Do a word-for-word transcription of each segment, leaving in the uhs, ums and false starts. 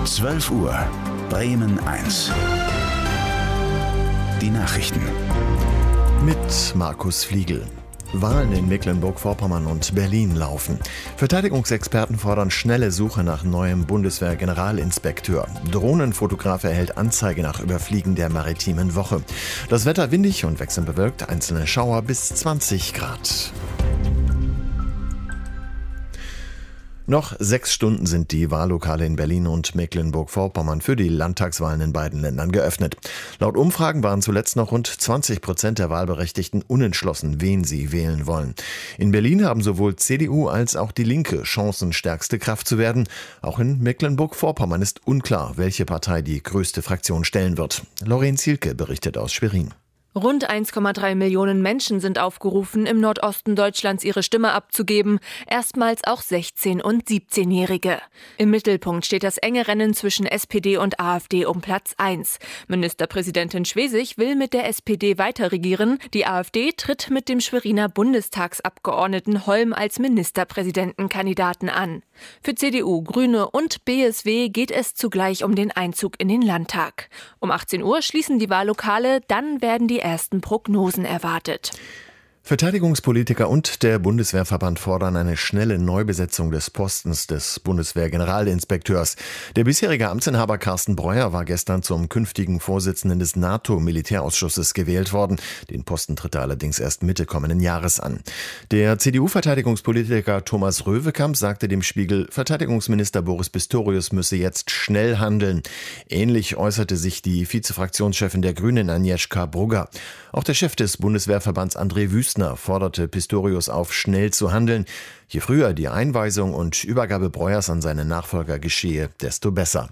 zwölf Uhr, Bremen eins. Die Nachrichten. Mit Markus Fliegel. Wahlen in Mecklenburg-Vorpommern und Berlin laufen. Verteidigungsexperten fordern schnelle Suche nach neuem Bundeswehr-Generalinspekteur. Drohnenfotograf erhält Anzeige nach Überfliegen der maritimen Woche. Das Wetter windig und wechselnd bewölkt, einzelne Schauer bis zwanzig Grad. Noch sechs Stunden sind die Wahllokale in Berlin und Mecklenburg-Vorpommern für die Landtagswahlen in beiden Ländern geöffnet. Laut Umfragen waren zuletzt noch rund zwanzig Prozent der Wahlberechtigten unentschlossen, wen sie wählen wollen. In Berlin haben sowohl C D U als auch die Linke Chancen, stärkste Kraft zu werden. Auch in Mecklenburg-Vorpommern ist unklar, welche Partei die größte Fraktion stellen wird. Lauren Zielke berichtet aus Schwerin. Rund eins Komma drei Millionen Menschen sind aufgerufen, im Nordosten Deutschlands ihre Stimme abzugeben, erstmals auch sechzehn- und siebzehnjährige. Im Mittelpunkt steht das enge Rennen zwischen S P D und AfD um Platz eins. Ministerpräsidentin Schwesig will mit der S P D weiter regieren. Die AfD tritt mit dem Schweriner Bundestagsabgeordneten Holm als Ministerpräsidentenkandidaten an. Für C D U, Grüne und B S W geht es zugleich um den Einzug in den Landtag. Um achtzehn Uhr schließen die Wahllokale, dann werden die ersten Prognosen erwartet. Verteidigungspolitiker und der Bundeswehrverband fordern eine schnelle Neubesetzung des Postens des Bundeswehr-Generalinspekteurs. Der bisherige Amtsinhaber Carsten Breuer war gestern zum künftigen Vorsitzenden des NATO-Militärausschusses gewählt worden. Den Posten tritt er allerdings erst Mitte kommenden Jahres an. Der C D U-Verteidigungspolitiker Thomas Röwekamp sagte dem Spiegel, Verteidigungsminister Boris Pistorius müsse jetzt schnell handeln. Ähnlich äußerte sich die Vizefraktionschefin der Grünen Agnieszka Brugger. Auch der Chef des Bundeswehrverbands André Wüstner forderte Pistorius auf, schnell zu handeln. Je früher die Einweisung und Übergabe Breuers an seinen Nachfolger geschehe, desto besser.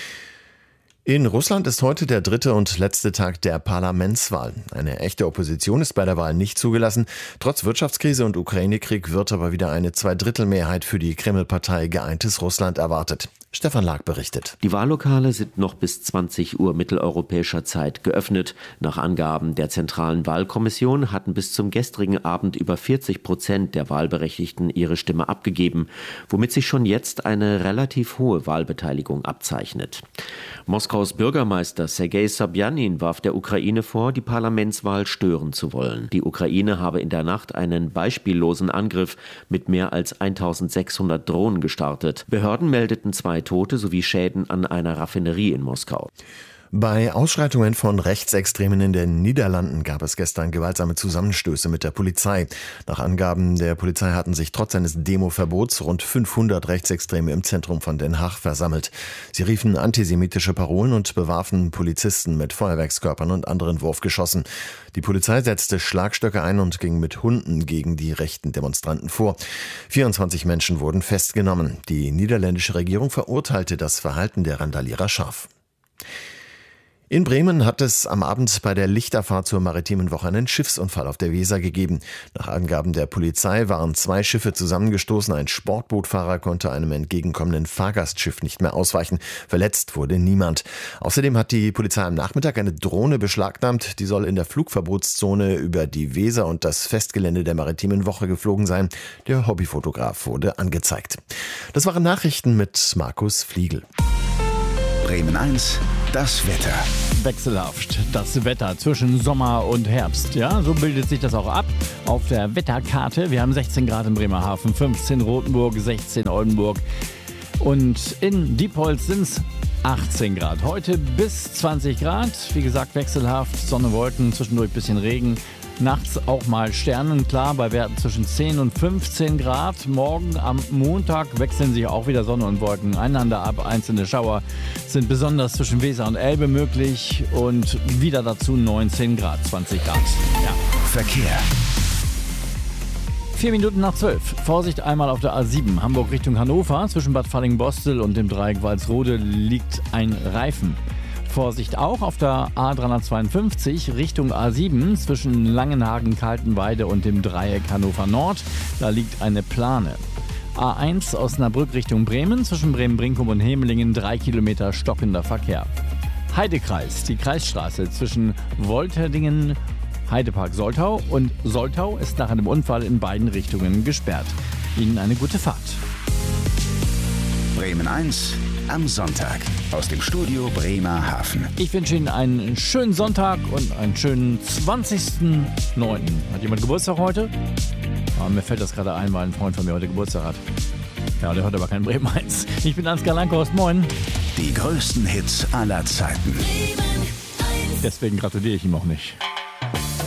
In Russland ist heute der dritte und letzte Tag der Parlamentswahl. Eine echte Opposition ist bei der Wahl nicht zugelassen. Trotz Wirtschaftskrise und Ukraine-Krieg wird aber wieder eine Zweidrittelmehrheit für die Kreml-Partei Geeintes Russland erwartet. Stefan Lag berichtet. Die Wahllokale sind noch bis zwanzig Uhr mitteleuropäischer Zeit geöffnet. Nach Angaben der Zentralen Wahlkommission hatten bis zum gestrigen Abend über vierzig Prozent der Wahlberechtigten ihre Stimme abgegeben, womit sich schon jetzt eine relativ hohe Wahlbeteiligung abzeichnet. Moskaus Bürgermeister Sergei Sobjanin warf der Ukraine vor, die Parlamentswahl stören zu wollen. Die Ukraine habe in der Nacht einen beispiellosen Angriff mit mehr als eintausendsechshundert Drohnen gestartet. Behörden meldeten zwei Tote sowie Schäden an einer Raffinerie in Moskau. Bei Ausschreitungen von Rechtsextremen in den Niederlanden gab es gestern gewaltsame Zusammenstöße mit der Polizei. Nach Angaben der Polizei hatten sich trotz eines Demoverbots rund fünfhundert Rechtsextreme im Zentrum von Den Haag versammelt. Sie riefen antisemitische Parolen und bewarfen Polizisten mit Feuerwerkskörpern und anderen Wurfgeschossen. Die Polizei setzte Schlagstöcke ein und ging mit Hunden gegen die rechten Demonstranten vor. vierundzwanzig Menschen wurden festgenommen. Die niederländische Regierung verurteilte das Verhalten der Randalierer scharf. In Bremen hat es am Abend bei der Lichterfahrt zur maritimen Woche einen Schiffsunfall auf der Weser gegeben. Nach Angaben der Polizei waren zwei Schiffe zusammengestoßen. Ein Sportbootfahrer konnte einem entgegenkommenden Fahrgastschiff nicht mehr ausweichen. Verletzt wurde niemand. Außerdem hat die Polizei am Nachmittag eine Drohne beschlagnahmt. Die soll in der Flugverbotszone über die Weser und das Festgelände der maritimen Woche geflogen sein. Der Hobbyfotograf wurde angezeigt. Das waren Nachrichten mit Markus Fliegel. Bremen eins, das Wetter. Wechselhaft das Wetter zwischen Sommer und Herbst. Ja, so bildet sich das auch ab auf der Wetterkarte. Wir haben sechzehn Grad in Bremerhaven, fünfzehn Rothenburg, sechzehn Oldenburg und in Diepholz sind es achtzehn Grad. Heute bis zwanzig Grad. Wie gesagt, wechselhaft, Sonne, Wolken, zwischendurch bisschen Regen. Nachts auch mal Sternenklar bei Werten zwischen zehn und fünfzehn Grad. Morgen am Montag wechseln sich auch wieder Sonne und Wolken einander ab. Einzelne Schauer sind besonders zwischen Weser und Elbe möglich und wieder dazu neunzehn Grad, zwanzig Grad. Ja. Verkehr. Vier Minuten nach zwölf. Vorsicht einmal auf der A sieben, Hamburg Richtung Hannover. Zwischen Bad Falling-Bostel und dem Dreieck Walsrode liegt ein Reifen. Vorsicht auch auf der A dreihundertzweiundfünfzig Richtung A sieben zwischen Langenhagen, Kaltenweide und dem Dreieck Hannover Nord. Da liegt eine Plane. A eins Osnabrück Richtung Bremen zwischen Bremen-Brinkum und Hemelingen drei Kilometer stockender Verkehr. Heidekreis, die Kreisstraße zwischen Wolterdingen, Heidepark Soltau und Soltau ist nach einem Unfall in beiden Richtungen gesperrt. Ihnen eine gute Fahrt. Bremen eins am Sonntag aus dem Studio Bremerhaven. Ich wünsche Ihnen einen schönen Sonntag und einen schönen zwanzigsten neunten Hat jemand Geburtstag heute? Oh, mir fällt das gerade ein, weil ein Freund von mir heute Geburtstag hat. Ja, der hört aber kein Bremen eins. Ich bin Ansgar Lankhorst, moin. Die größten Hits aller Zeiten. Deswegen gratuliere ich ihm auch nicht.